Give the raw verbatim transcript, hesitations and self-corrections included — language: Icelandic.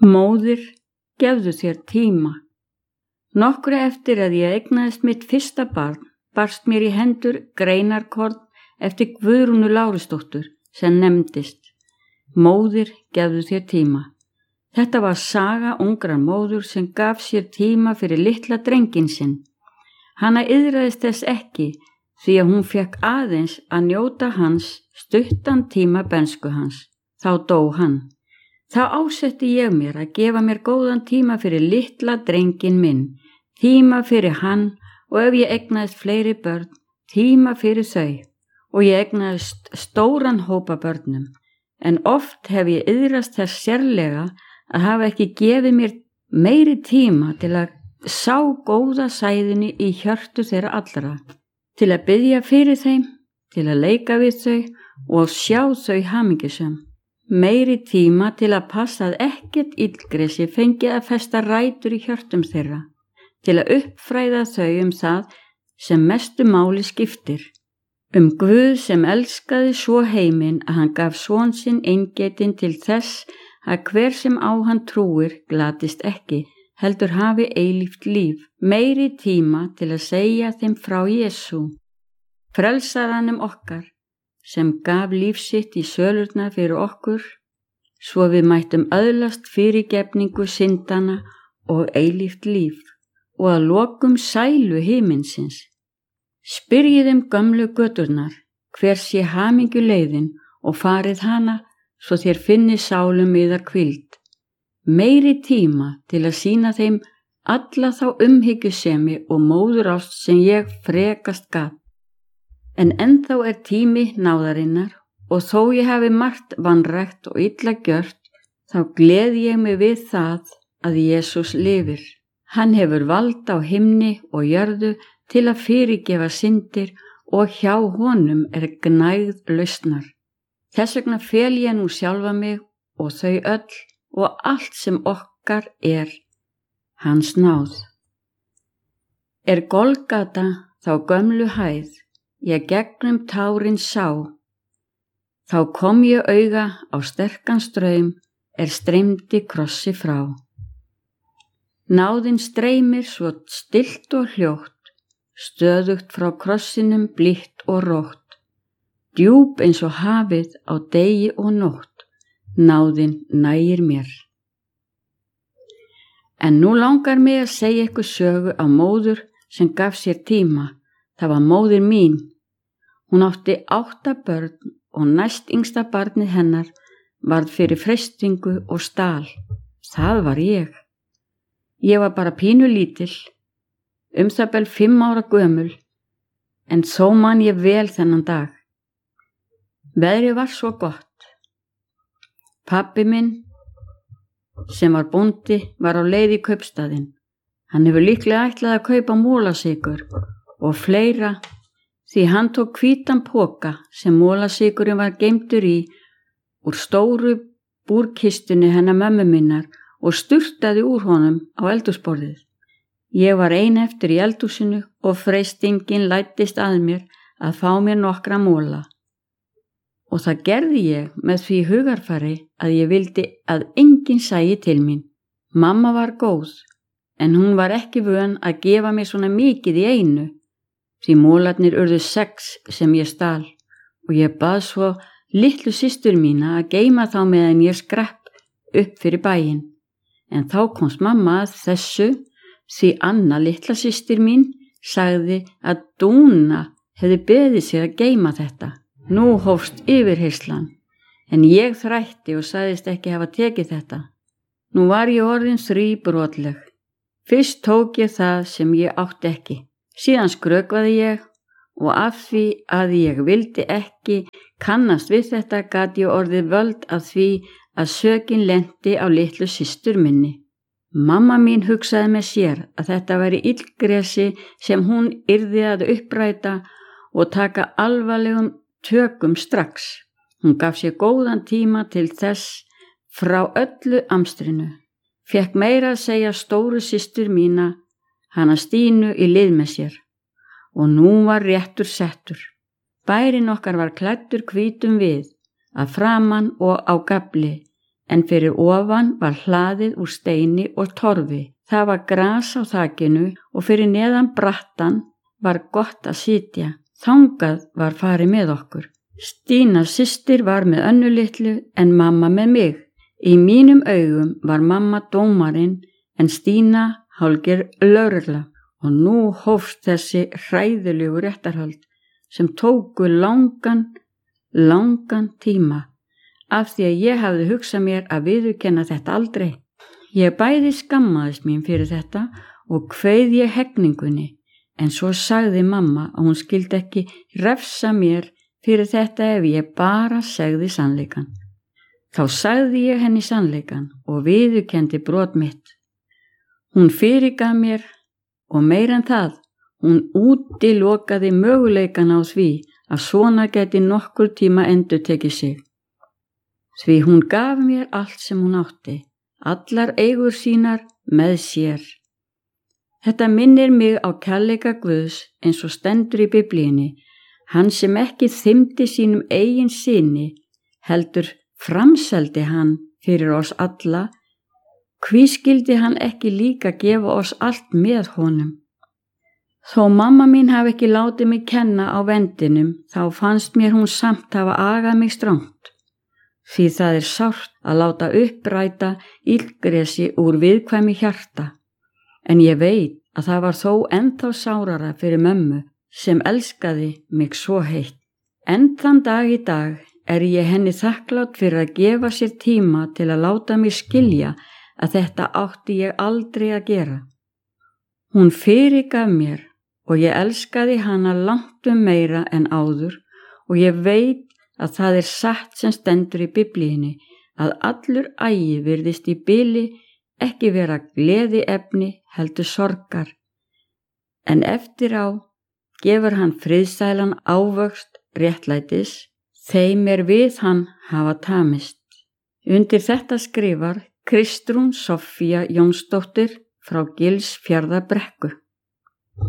Móðir, gefðu þér tíma. Nokkru eftir að ég eignaðist mitt fyrsta barn, barst mér í hendur greinarkorn eftir Guðrúnu Lárusdóttur sem nefndist Móðir, gefðu þér tíma. Þetta var saga ungrar móður sem gaf sér tíma fyrir litla drenginn sinn. Hana iðraðist þess ekki því að hún fekk aðeins að njóta hans stuttan tíma bernsku hans. Þá dó hann. Þá ásetti ég mér að gefa mér góðan tíma fyrir litla drenginn minn, tíma fyrir hann og ef ég eignaðist fleiri börn, tíma fyrir þau og ég eignaðist stóran hópa börnum. En oft hef ég iðrast þess sérlega að hafa ekki gefið mér meiri tíma til að sá góða sæðinni í hjörtu þeirra allra, til að biðja fyrir þeim, til að leika við þau og sjá þau hamingjusöm. Meiri tíma til að passa að ekkert illgresi fengi að festa rætur í hjörtum þeirra, til að uppfræða þau um það sem mestu máli skiptir, um Guð sem elskaði svo heiminn að hann gaf son sinn eingetinn til þess að hver sem á hann trúir glatist ekki, heldur hafi eilíft líf. Meiri tíma til að segja þeim frá Jesú, frelsaranum okkar, sem gaf líf sitt í sölurnar fyrir okkur, svo við mættum öðlast fyrirgefningu syndana og eilíft líf og að lokum sælu himinsins. Spyrjið um gömlu göturnar, hver sé hamingju leiðin og farið hana svo þér finni sálum yðar hvíld. Meiri tíma til að sýna þeim alla þá umhyggjusemi og móðurást sem ég frekast gat. En ennþá er tími náðarinnar og þó ég hafi margt vanrækt og illa gjört, þá gleði ég mig við það að Jesús lifir. Hann hefur vald á himni og jörðu til að fyrirgefa syndir og hjá honum er gnægð lausnar. Þess vegna fel ég nú sjálfa mig og þau öll og allt sem okkar er, hans náð. Er Golgata þá gömlu hæð, ég gegnum tárin sá, þá kom ég auga á sterkan straum er streymdi krossi frá. Náðin streymir svo stillt og hljótt, stöðugt frá krossinum blítt og rótt, djúp eins og hafið á degi og nótt, náðin nægir mér. En nú langar mig að segja ykkur sögu á móður sem gaf sér tíma, það var móðir mín. Hún átti átta börn og næst yngsta barnið hennar varð fyrir freistingu og stál. Það var ég. Ég var bara pínu lítil, um það bil fimm ára gömul, en þó man ég vel þennan dag. Veðrið var svo gott. Pabbi minn, sem var bóndi, var á leið í kaupstaðinn. Hann hefur líklega ætlað að kaupa mólasykur og fleira, því hann tók hvítan poka sem mólasykurinn var geymdur í úr stóru búrkistunni hennar mömmu minnar og sturtaði úr honum á eldhúsborðið. Ég var ein eftir í eldhúsinu og freistingin læddist að mér að fá mér nokkra móla. Og það gerði ég með því hugarfari að ég vildi að enginn sæi til mín. Mamma var góð, en hún var ekki vön að gefa mér svona mikið í einu, því mólarnir urðu sex sem ég stal og ég bað svo litlu systur mína að geyma þá meðan ég skrapp upp fyrir bæinn. En þá komst mamma að þessu því Anna litla systir mín sagði að Dúna hefði beðið sér að geyma þetta. Nú hófst yfirheyslan, en ég þrætti og sagðist ekki hafa tekið þetta. Nú var ég orðin þríbrotleg. Fyrst tók ég það sem ég átti ekki. Síðan skrökvaði ég og af því að ég vildi ekki kannast við þetta gat ég orðið völd af því að sökin lenti á litlu systur minni. Mamma mín hugsaði með sér að þetta væri illgresi sem hún yrði að uppræta og taka alvarlegum tökum strax. Hún gaf sér góðan tíma til þess frá öllu amstrinu. Fekk meira að segja stóru systur mína, hana Stínu, í lið með sér. Og nú var réttur settur. Bærinn okkar var klæddur hvítum við, að framan og á gafli, en fyrir ofan var hlaðið úr steini og torfi. Það var gras á þakinu og fyrir neðan brattan var gott að sitja. Þangað var farið með okkur. Stína systir var með Önnu litlu en mamma með mig. Í mínum augum var mamma dómarinn en Stína hálfgerð lögregla. Og nú hófst þessi hræðilegu réttarhöld sem tóku langan, langan tíma af því að ég hafði hugsað mér að viðurkenna þetta aldrei. Ég bæði skammaðist mín fyrir þetta og kveið ég hegningunni, en svo sagði mamma að hún skildi ekki refsa mér fyrir þetta ef ég bara segði sannleikan. Þá sagði ég henni sannleikan og viðurkenndi brot mitt. Hún fyrirgaf mér og meira en það, hún útilokaði möguleikan á því að svona geti nokkur tíma endurtekið sig. Því hún gaf mér allt sem hún átti, allar eigur sínar með sér. Þetta minnir mig á kærleika Guðs eins og stendur í Biblíunni, hann sem ekki þymdi sínum eigin syni, heldur framseldi hann fyrir oss alla. Hví skildi hann ekki líka gefa oss allt með honum? Þó mamma mín hafi ekki látið mig kenna á vendinum, þá fannst mér hún samt hafa agað mig strangt. Því það er sárt að láta uppræta illgresi úr viðkvæmi hjarta. En ég veit að það var þó ennþá sárara fyrir mömmu sem elskaði mig svo heitt. En þann dag í dag er ég henni þakklátt fyrir að gefa sér tíma til að láta mig skilja að þetta átti ég aldrei að gera. Hún fyrirgaf mér og ég elskaði hana langt um meira en áður og ég veit að það er satt sem stendur í Biblíunni að allur agi virðist í bili ekki vera gleði efni heldur sorgar. En eftir á gefur hann friðsælan ávöxt réttlætis, þeim er við hann hafa tamist. Undir þetta skrifar Kristrún Soffía Jónsdóttir frá Gilsfjarðarbrekku.